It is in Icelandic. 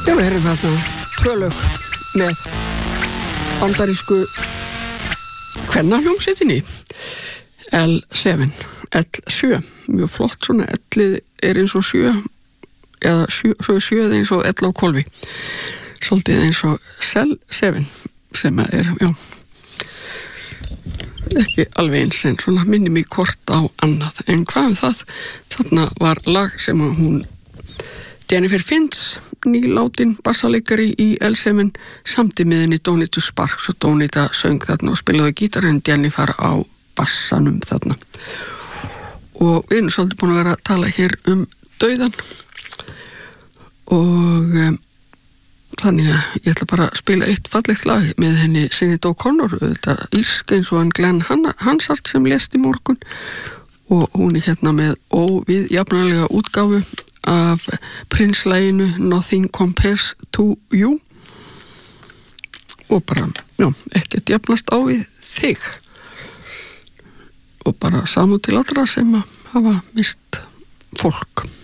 Já, við erum hérna 2 lög með bandarísku kvennahljómsveitinni L7, mjög flott svona, L-ið eins og 7 eða svo 7 eins og L á hvolfi, svolítið eins og Cell 7 sem já, ekki alveg eins en svona minni mig kort á annað, en hvað það, þarna var lag sem hún Jennifer Finch, nýlátin bassaleikari í L7 samdi með henni Donita Sparks og Donita söng þarna og spilaði gítar en Jennifer á bassanum þarna og við erum svolítið búin að vera að tala hér dauðan og þannig að ég ætla bara að spila eitt fallegt lag með henni Sinead O'Connor, þetta írsk eins og hann Glenn Hansard sem lést í morgun og hún hérna með óviðjafnanlega útgáfu af Prince-laginu Nothing Compares to You og bara, já, ekkert jafnast á við þig og bara samúð til allra sem hafa mist fólk.